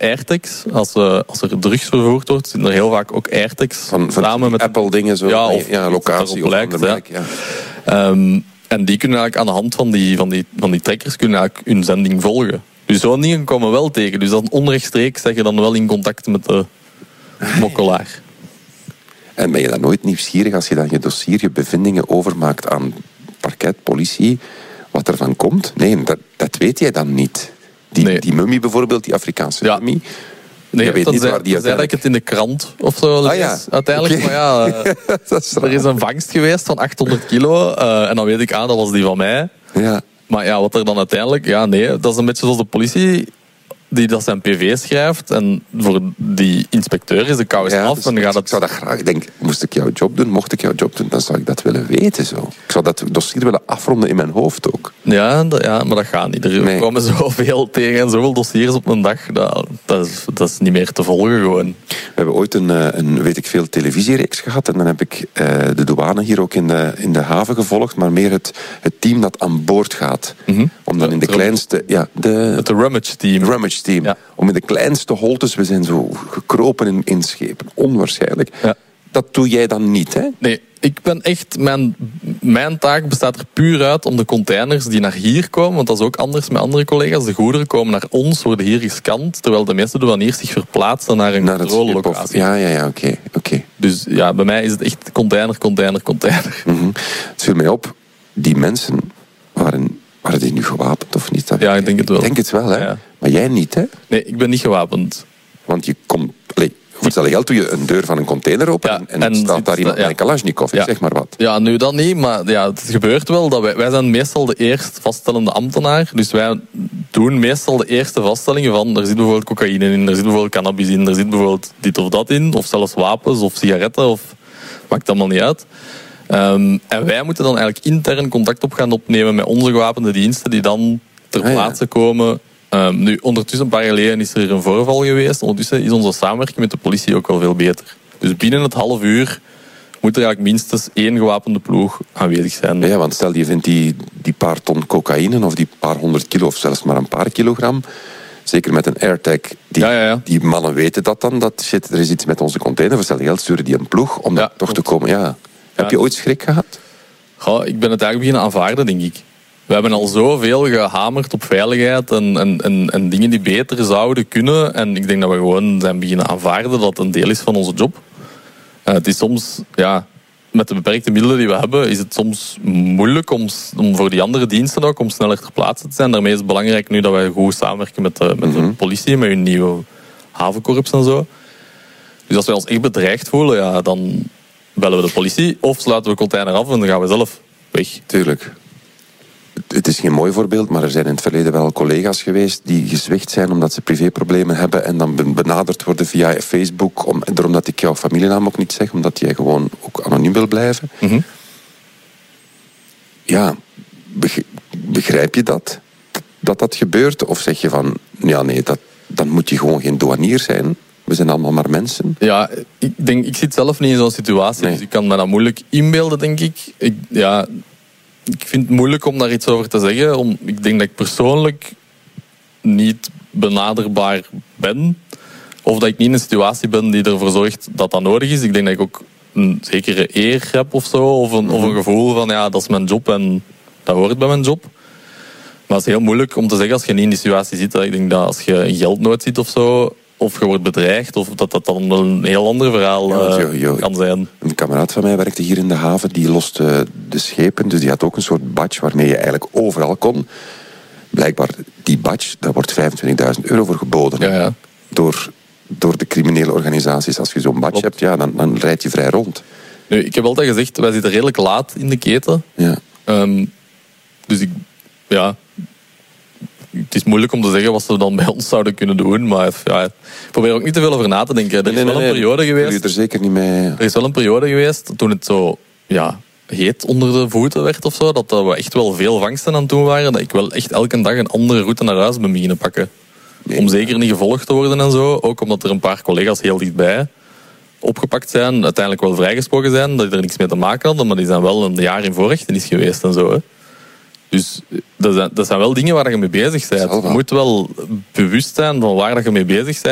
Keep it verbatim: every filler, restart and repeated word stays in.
airtags. Als, uh, als er drugs vervoerd wordt, zitten er heel vaak ook airtags. Van, van samen met Apple-dingen, zo. Ja, of ja, locatie of lijkt, ander merk, ja. Ja. Um, en die kunnen eigenlijk aan de hand van die, van die, van die trackers kunnen eigenlijk hun zending volgen. Dus zo'n dingen komen wel tegen. Dus dan onrechtstreeks zeg je dan wel in contact met de mokkelaar. En ben je dan nooit nieuwsgierig als je dan je dossier, je bevindingen overmaakt aan parket, politie, wat er van komt? Nee, dat, dat weet jij dan niet. Die, nee. die mummie bijvoorbeeld, die Afrikaanse ja. mummie. Nee, je weet niet waar die uiteindelijk... het in de krant of zo. Ah, ja. is, uiteindelijk, okay. Maar ja, uh, is er is een vangst geweest van achthonderd kilo. Uh, en dan weet ik aan, dat was die van mij. Ja. Maar ja, wat er dan uiteindelijk... Ja, nee, dat is een beetje zoals de politie die dat zijn P V schrijft. En voor die inspecteur is de kous ja, af. Dus en gaat het... Ik zou dat graag... Ik denk, moest ik jouw job doen, mocht ik jouw job doen, dan zou ik dat willen weten. Zo. Ik zou dat dossier willen afronden in mijn hoofd ook. Ja, dat, ja maar dat gaat niet. Er nee. komen zoveel tegen en zoveel dossiers op een dag. Dat, dat, is, dat is niet meer te volgen gewoon. We hebben ooit een, een weet ik veel, televisiereeks gehad. En dan heb ik uh, de douane hier ook in de, in de haven gevolgd. Maar meer het, het team dat aan boord gaat. Mm-hmm. Om dan in de kleinste... Ja, de, het rummage team. Rummage team. Ja. Om in de kleinste holtes, we zijn zo gekropen in, in schepen. Onwaarschijnlijk. Ja. Dat doe jij dan niet, hè? Nee, ik ben echt... Mijn, mijn taak bestaat er puur uit om de containers die naar hier komen, want dat is ook anders met andere collega's, de goederen komen naar ons, worden hier gescand, terwijl de meeste douaniers zich verplaatsen naar een controlelocatie. Ja, ja, ja, oké. Okay, okay. Dus ja, bij mij is het echt container, container, container. Mm-hmm. Het viel mij op, die mensen waren... Waren die nu gewapend of niet? Dat ja, ik denk het wel. Ik denk het wel, hè? Ja. Maar jij niet, hè? Nee, ik ben niet gewapend. Want je komt... Allee, voor hetzelfde geld doe je een deur van een container open ja, en, en staat daar iemand ja. met een Kalashnikov, ja. zeg maar wat. Ja, nu dat niet, maar ja, het gebeurt wel. Dat wij, wij zijn meestal de eerst vaststellende ambtenaar. Dus wij doen meestal de eerste vaststellingen van er zit bijvoorbeeld cocaïne in, er zit bijvoorbeeld cannabis in, er zit bijvoorbeeld dit of dat in, of zelfs wapens of sigaretten, of maakt allemaal niet uit. Um, en wij moeten dan eigenlijk intern contact op gaan opnemen met onze gewapende diensten die dan ter plaatse ah, ja. komen. Um, nu, ondertussen, een paar jaar geleden is er een voorval geweest. Ondertussen is onze samenwerking met de politie ook wel veel beter. Dus binnen het half uur moet er eigenlijk minstens één gewapende ploeg aanwezig zijn. Ja, want stel je vindt die, die paar ton cocaïne of die paar honderd kilo of zelfs maar een paar kilogram. Zeker met een airtag. Die, ja, ja, ja. die mannen weten dat dan. Dat shit, er is iets met onze container. Voor hetzelfde geld sturen die een ploeg om ja, toch te komen. Ja. Heb je ooit schrik gehad? Goh, ik ben het eigenlijk beginnen aanvaarden, denk ik. We hebben al zoveel gehamerd op veiligheid en, en, en, en dingen die beter zouden kunnen. En ik denk dat we gewoon zijn beginnen aanvaarden dat het een deel is van onze job. Uh, het is soms, ja, met de beperkte middelen die we hebben, is het soms moeilijk om, om voor die andere diensten ook om sneller ter plaatse te zijn. Daarmee is het belangrijk nu dat wij goed samenwerken met de, met mm-hmm. de politie, met hun nieuwe havenkorps en zo. Dus als wij ons echt bedreigd voelen, ja, dan bellen we de politie of sluiten we container af en dan gaan we zelf weg. Tuurlijk. Het is geen mooi voorbeeld, maar er zijn in het verleden wel collega's geweest die gezwicht zijn omdat ze privéproblemen hebben en dan benaderd worden via Facebook, om, daarom dat ik jouw familienaam ook niet zeg, omdat jij gewoon ook anoniem wil blijven. Mm-hmm. Ja, begrijp je dat? Dat dat gebeurt? Of zeg je van, ja nee, dat, dan moet je gewoon geen douanier zijn? We zijn allemaal maar mensen. Ja, ik, denk, ik zit zelf niet in zo'n situatie, nee. Dus ik kan me dat moeilijk inbeelden, denk ik. ik ja... Ik vind het moeilijk om daar iets over te zeggen. Om, ik denk dat ik persoonlijk niet benaderbaar ben. Of dat ik niet in een situatie ben die ervoor zorgt dat dat nodig is. Ik denk dat ik ook een zekere eer heb of zo. Of een, mm-hmm. of een gevoel van, ja, dat is mijn job en dat hoort bij mijn job. Maar het is heel moeilijk om te zeggen als je niet in die situatie zit. Ik denk dat als je in geldnood zit of zo, of je wordt bedreigd, of dat dat dan een heel ander verhaal ja, jo, jo. kan zijn. Een kameraad van mij werkte hier in de haven, die loste de schepen, dus die had ook een soort badge waarmee je eigenlijk overal kon. Blijkbaar, die badge, daar wordt vijfentwintigduizend euro voor geboden. Ja, ja. Door, door de criminele organisaties. Als je zo'n badge Klopt. hebt, ja, dan, dan rijd je vrij rond. Nu, ik heb altijd gezegd, wij zitten redelijk laat in de keten. Ja. Um, dus ik, ja... Het is moeilijk om te zeggen wat ze dan bij ons zouden kunnen doen. Maar ja, ik probeer ook niet te veel over na te denken. Er is nee, nee, wel een nee, periode geweest. Je er zeker niet mee. Er is wel een periode geweest toen het zo ja, heet onder de voeten werd of zo. Dat we echt wel veel vangsten aan het doen waren. Dat ik wel echt elke dag een andere route naar huis ben beginnen pakken. Nee, om zeker niet gevolgd te worden en zo. Ook omdat er een paar collega's heel dichtbij opgepakt zijn. Uiteindelijk wel vrijgesproken zijn. Dat die er niks mee te maken hadden. Maar die zijn wel een jaar in voorrechtenis geweest en zo. Hè. Dus dat zijn, dat zijn wel dingen waar je mee bezig bent. Je moet wel bewust zijn van waar je mee bezig bent.